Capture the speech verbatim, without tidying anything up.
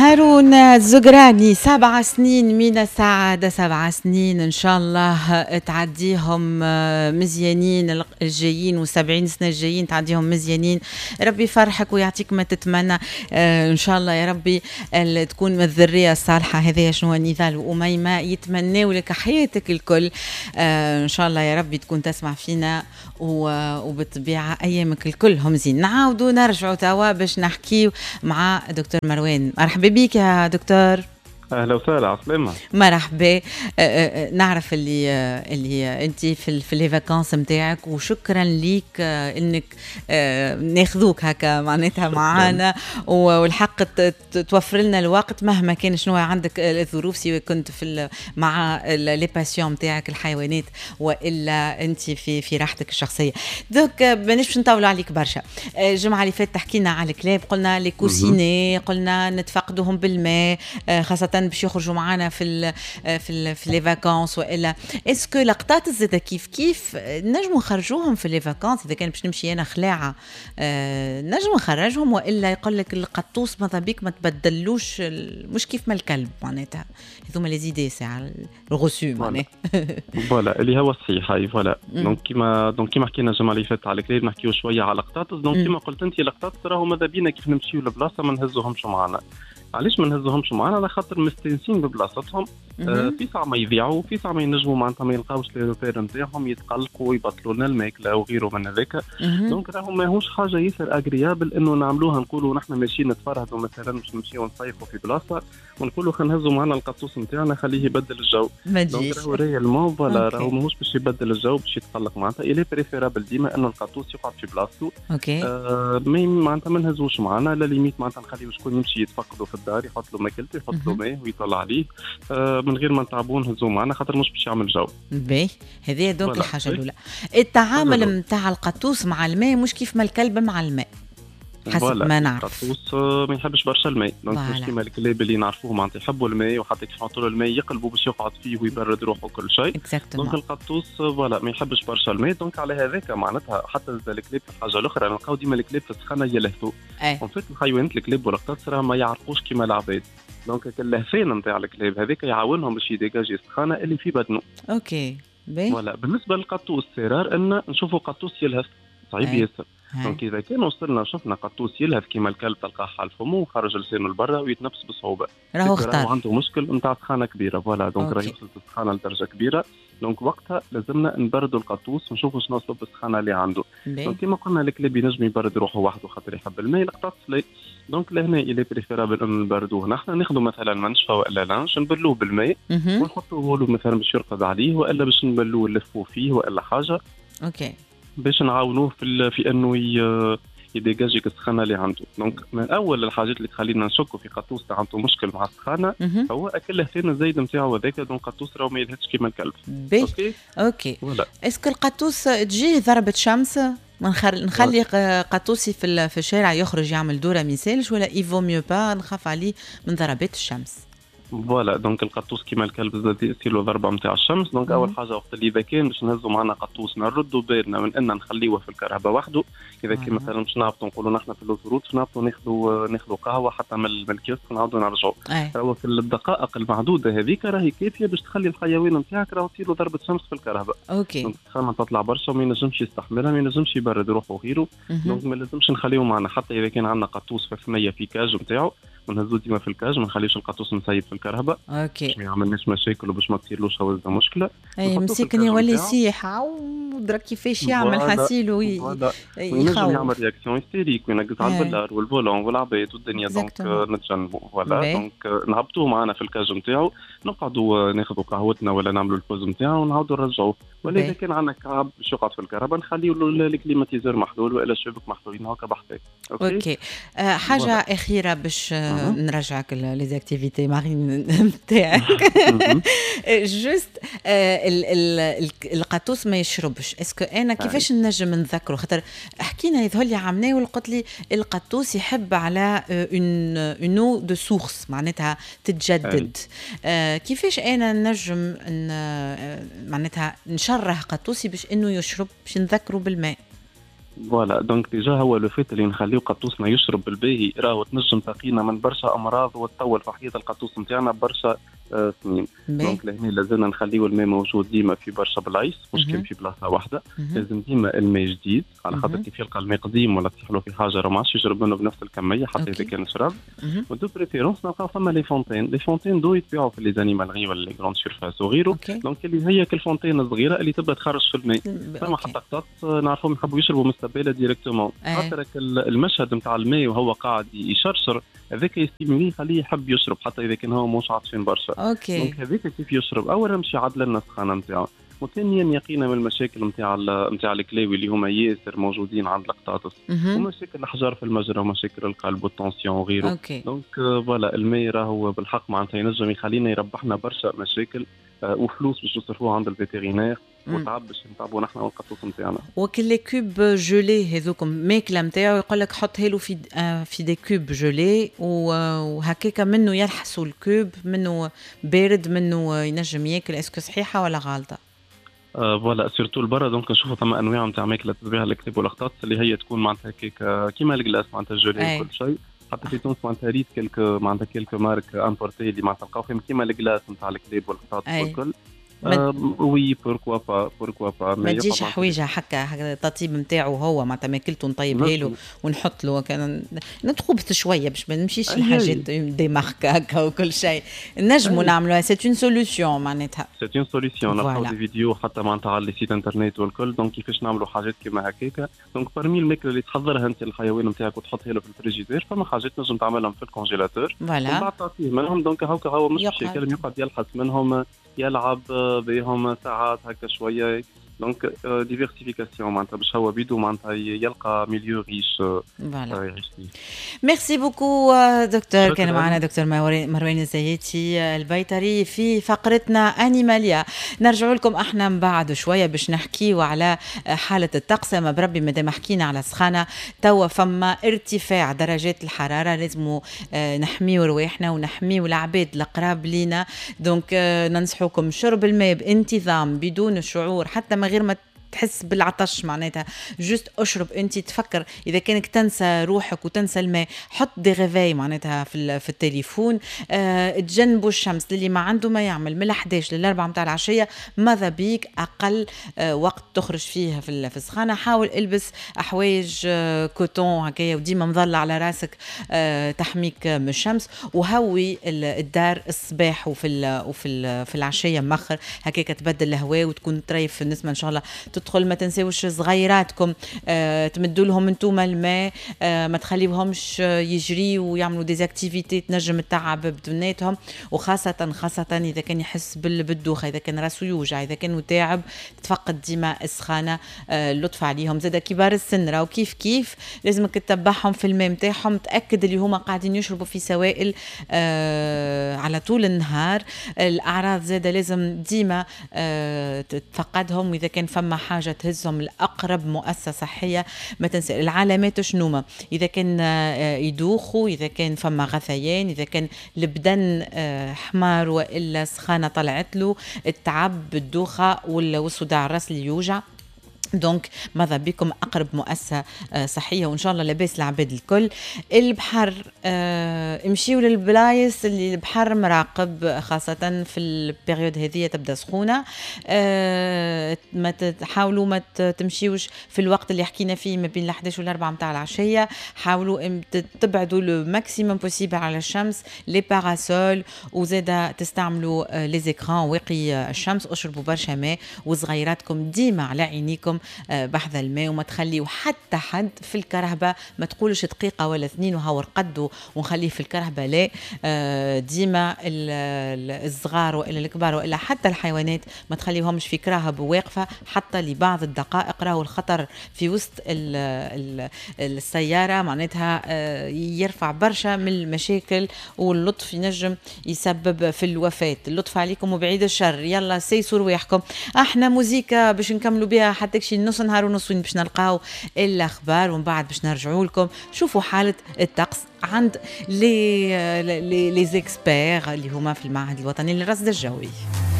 هارون الزقراني، سبع سنين من السعادة، سبع سنين إن شاء الله تعديهم مزيانين الجايين، وسبعين سنة الجايين تعديهم مزيانين. ربي يفرحك ويعطيك ما تتمنى إن شاء الله يا ربي. تكون من الذرية الصالحة. هذا شنو نضال وأميمة يتمنوا لك حياتك الكل إن شاء الله يا ربي. تكون تسمع فينا وبالطبيعة أيامك الكل هم زين. نعاودوا نرجعوا توا باش نحكي مع دكتور مروان. مرحبا بك يا دكتور. اهلا وسهلا، عسلامة. مرحبا. نعرف اللي اللي انت في في لي فاكونس نتاعك، وشكرا ليك انك ناخذوك هكا معناتها معانا، والحق توفر لنا الوقت مهما كان شنو عندك الظروف، سواء كنت في مع لي باسيون نتاعك الحيوانات والا انت في في راحتك الشخصيه. دوك مانيش باش نطولوا عليك برشا. الجمعه اللي فاتت تحكينا على الكلاب، قلنا لي كوسيني، قلنا نتفقدوهم بالماء خاصه باش يخرجوا معنا في ال في ال في لي فاكونس، والا اسكو لقطات الزاده كيف كيف نجموا نخرجوهم في لي فاكونس؟ اذا كان باش نمشي انا خلاعه أه نجموا نخرجهم، والا يقول لك القطوس ماذا بيك ما تبدلوش مش كيف ما الكلب معناتها. هذوما لي زيدي ساعه الغسو معناها. فوالا اللي هو صحيح. هاي فوالا دونك كيما دونك كيما حكينا الجمعه اللي فاتت على الكلاب، نحكيو شويه على القطاطس. دونك كيما قلت انت القطاطس راهو ماذا بينا كيف نمشيو لبلاصه ما نهزوهمش معنا. علاش ما نهزوهمش معنا؟ على خاطر مستنسين ببلاصتهم. آه في ساعه ما يضيعوا، في ساعه ما ينجموا معناتها ما يلقاوش لي روبير نتاعهم، يتقلقوا ويبطلوا لنا الماكله وغيره من هذاك. دونك راهو ماهوش حاجه ياسر اغريابل انه نعملوها، نقولوا نحن ماشيين نتفرهدوا مثلا باش نمشيو نصيفوا في بلاصه ونقولوا خلينا نهزوا معنا القطوس نتاعنا خليه يبدل الجو. دونك راهو ريالمون فوالا راهو ماهوش باش يبدل الجو، باش يتقلق معناتها. الي بريفيرابل ديما انه القطوس يقعد في بلاصته. اوكي. آه معناتها ما نهزوش معنا، لا ليميت معناتها نخليو شكون يمشي يتفقدوا في الدار، يحط له ماكلته، يحط له ماء ويطلع عليه آه من غير ما نتعبوا نهزوه معنا، خاطر مش باش يعمل جو. باهي هذه دونك الحاجه الاولى. التعامل نتاع القطوس مع الماء مش كيف ما الكلب مع الماء حسب ما نعرف. القطوس ما يحبش برشا الماء، دونك مش كيما الكلاب اللي نعرفوهم معناتها يحبوا الماء، وحتى كيف يحطوا له الماء يقلبوا باش يقعد فيه ويبرد روحه وكل شيء. دونك القطوس فوالا ما يحبش برشا الماء. دونك على هذاك معناتها حتى الكلاب في حاجه اخرى، نلقاو ديما الكلاب في السخانه يلهثوا. اون فيت الحيوانات الكلاب والقطط راه ما يعرقوش كيما العباد، دونك اللهفان نتاع الكلاب هذاك يعاونهم باش يديجاجي السخانه اللي في بدنه. اوكي باهي. فوالا بالنسبه للقطوس سرار ان نشوفوا قطوس يلهث صعيب ياسر. دونك اذا كان وصلنا شفنا قطوس يلهث كيما الكلب تلقاه حال فمه وخرج لسانه لبرا ويتنفس بصعوبه، راهو اختار عنده مشكل نتاع سخانه كبيره. فوالا دونك راه يوصل السخانه لدرجه كبيره، دونك وقتها لازمنا نبردوا القطوس ونشوفوا شنو سبب السخانه اللي عنده. دونك كيما قلنا الكلاب ينجم يبرد روحه وحده خاطر يحب الماء، القطاط لا. دونك لهنا الى بريفيرابل انه نبردوه. نحن ناخذوا مثلا منشفه والا لانش نبلوه بالماء ونحطوه له مثلا باش يرقد عليه، والا باش نبلوه نلفوه فيه والا حاجه. اوكي باش نعاونوه في في انه يديجاجي السخانه اللي عنده. دونك من اول الحاجات اللي تخلينا نشكوا في قطوس عنده مشكل مع السخانه هو اكل الثاني الزايد نتاعو هذاك. دونك قطوس راهو ما يلهثش كيما الكلب. اوكي اوكي. اسكو القطوس تجيه ضربه شمس نخلي قطوسي في في الشارع يخرج يعمل دوره ما يسالش، ولا ايفو ميو با نخاف عليه من ضربات الشمس؟ فوالا دونك القطوس كيما الكلب زاد يصير له ضربه نتاع الشمس. دونك اول حاجه وقت اللي اذا كان باش نهزوا معنا قطوس نردوا بالنا من ان نخليوه في الكرهبه وحده. اذا كان مثلا باش نهبطوا نقولوا نحن في الاوتوروت باش نهبطوا ناخذوا ناخذوا قهوه حتى من الكيوسك ونعاودوا نرجعوا. راهو في الدقائق المعدوده هذيك راهي كافيه باش تخلي الحيوان نتاعك راهو تصير له ضربه شمس في الكرهبه. اوكي. دونك السخانه تطلع برشا وما ينجمش يستحملها، ما ينجمش يبرد روحه وغيره. دونك ما لازمش نخليوه معنا حتى اذا كان عندنا قطوس في حمايه في كاج نتاعو، ونهزو ديما في الكاج، ما نخليوش القطوس نسيب في الكرهبه. اوكي. باش ما يعملناش مشاكل وباش ما تصيرلوش هوزه مشكله. اي مسكني ولا يسيح ودرا كيفاش يعمل حسيل وينجم يعمل رياكسيون هيستيريك وينقز على البلار والفولون والعباد والدنيا. دونك نتجنبوا. فوالا دونك نهبطوه معنا في الكاج نتاعو، نقعدوا ناخذوا قهوتنا ولا نعملوا الفوز نتاعو ونعاودوا نرجعوه. ولا اذا كان عندنا كعب باش يقعد في الكهرباء نخليو له الكليماتيزور محلول والا الشبك محلولين هكا بحثك. اوكي, أوكي. آه حاجه ولا. اخيره باش آه نرجعك لي زاكتيفيتي مارين نتاعك. جوست آه القطوس ما يشربش، اسكو انا كيفاش نجم نذكره؟ خاطر حكينا يظهر لي عمناه وقلت لي القطوس يحب على اون اونو دو سورس معناتها تتجدد. آه كيفاش انا نجم معناتها نشرح قطوسي باش انه يشرب باش نذكره بالماء؟ فوالا دونك ديجا هو لو فيت اللي نخليو قطوسنا يشرب بالباهي راهو تنجم تقينا من برشا امراض وتطول في حياه القطوس نتاعنا برشا آه سنين. دونك لهنا لازمنا نخليو الماء موجود ديما في برشا بلايص مش كان في بلاصه واحده. لازم ديما الماء جديد على خاطر كيف يلقى الماء قديم ولا تصيح له في حاجه راه ما عادش يشرب منه بنفس الكميه حتى اذا كان شرب. ودو بريفيرونس نلقاو فما لي فونتين لي فونتين دو يتباعوا في لي زانيمالغي ولا لي غروند سيرفاس وغيره. دونك اللي هي كالفونتين الصغيره اللي تبدا تخرج في الماء. فما حتى قطط نعرفهم يحبوا يشربوا من السباله ديريكتومون خاطر المشهد نتاع الماء وهو قاعد يشرشر هذاك يستيمولي يخليه يحب يشرب حتى اذا كان هو مش عاطشين برشا. اوكي دونك هذاك كيف يشرب اول مشي عدل لنا السخانه نتاعو. وثانيا يقينا من المشاكل نتاع نتاع الكلاوي اللي هما ياسر موجودين عند القطاطس ومشاكل الاحجار في المجرى ومشاكل القلب والتنسيون وغيره. دونك فوالا الماء راهو بالحق معناتها ينجم يخلينا يربحنا برشا مشاكل وفلوس باش نصرفوها عند الفيترينير وتعب باش نتعبوا نحن والقطوس نتاعنا. وكل لي كوب جولي هذوكم ماكله نتاعو يقول لك حطها له في في دي كوب جولي وهكاك منه يلحسوا الكوب منه بارد منه ينجم ياكل. اسكو صحيحه ولا غلطه؟ فوالا سيرتو البرا دونك نشوفوا ثم انواع نتاع ماكله تتباع الكتاب والقطاط اللي هي تكون معناتها هكاك كيما الجلاس معناتها الجولي وكل شيء. حتى في تونس معناتها ريت كلك معناتها كلك مارك امبورتي اللي معناتها تلقاو فيهم كيما الجلاس نتاع الكتاب والقطاط والكل. وي بوركوا با بوركوا با ما تجيش حويجه حكا التطيب نتاعو هو معناتها ماكلته نطيبها له ونحط له كان نتخبط شويه باش ما نمشيش الحاجات دي مارك هكا وكل شيء نجموا نعملوها. سي اون سوليوشن معناتها سي اون سوليوشن. نلقاو دي فيديو حتى معناتها على لي سيت انترنت والكل دونك كيفاش نعملوا حاجات كيما هكاك. دونك برمي الماكله اللي تحضرها انت الحيوان نتاعك وتحطها له في الفريجيدير فما حاجات نجم تعملهم في الكونجيلاتور ومن بعد تعطيه منهم. دونك هاكا هو مش مشكل يقعد يلحس منهم يلعب بهم ساعات هكا شويه. دونك ديفيرسيفيكاسيون معناتها باش هو بيدو معناتها يلقى ميليو ريش يعيش فيه. ميرسي بوكو دكتور. كان معنا دكتور مروان الزياتي البيطري في فقرتنا انيماليا. نرجع لكم احنا من بعد شويه باش نحكيو على حاله الطقس. ما بربي مادام حكينا على سخانه توا فما ارتفاع درجات الحراره لازم نحميو رواحنا ونحميو العباد القراب لينا. دونك ننصحوكم شرب الماء بانتظام بدون شعور حتى من غير ما تحس بالعطش معناتها جوست اشرب. انت تفكر اذا كانك تنسى روحك وتنسى الماء حط دي غيفاي معناتها في في التليفون. أه تجنبوا الشمس اللي ما عنده ما يعمل من احد عشر لل أربعة متاع العشيه ماذا بيك اقل أه وقت تخرج فيه في في السخانه. حاول البس احوايج أه كوتون هكايا وديما مظله على راسك أه تحميك من الشمس. وهوي الدار الصباح وفي ال وفي ال في العشيه مخر هكاك تبدل الهواء وتكون تريف في النسمه ان شاء الله تدخل. ما تنساوش صغيراتكم آه، تمدوا لهم انتوما الماء آه، ما تخليوهمش يجري ويعملوا ديزاكتيفيتي تنجم التعب بدنيتهم. وخاصه خاصه اذا كان يحس بالدوخه اذا كان راسه يوجع اذا كان تعب تفقد ديما السخانه آه، اللطف عليهم. زاد كبار السن راهو كيف كيف لازمك تتبعهم في الماء نتاعهم تاكد اللي هما قاعدين يشربوا في سوائل آه، على طول النهار. الاعراض زاد لازم ديما آه، تفقدهم واذا كان فما حاجه تهزهم لأقرب مؤسسة صحية. ما تنسى العلامات شنوما اذا كان يدوخوا اذا كان فما غثيان اذا كان البدن حمار والا سخانه طلعت له التعب بالدوخه والصداع الراس اللي يوجع. دونك ماذا بكم أقرب مؤسسة صحية وإن شاء الله لاباس العباد الكل. البحر اه امشيوا للبلايص اللي البحر مراقب خاصة في البريود هذه تبدأ سخونة. اه ما تحاولوا ما تمشيوش في الوقت اللي حكينا فيه ما بين الحداش والأربعة متاع العشية. حاولوا تبعدوا لو ماكسيموم بوسيبل على الشمس لي باراسول وزادا تستعملوا لي زيكران واقي الشمس. اشربوا برشا ماء وصغيراتكم ديما على عينيكم بحذا الماء وما تخليوا حتى حد في الكرهبة. ما تقولش دقيقة ولا اثنين وهاور قده ونخليه في الكرهبة لا. ديما الصغار وإلا الكبار وإلا حتى الحيوانات ما تخليهمش في كرهب واقفة حتى لبعض الدقائق. راهو الخطر في وسط ال ال السيارة معناتها يرفع برشا من المشاكل واللطف ينجم يسبب في الوفاة. اللطف عليكم وبعيد الشر. يلا سيسوا رواحكم. احنا موزيكا باش نكملوا بها حتى شي نص نهار ونص وين باش نلقاو الاخبار ومن بعد باش نرجعوا لكم شوفوا حاله الطقس عند لي لي لي زيكسبير اللي هما في المعهد الوطني للرصد الجوي.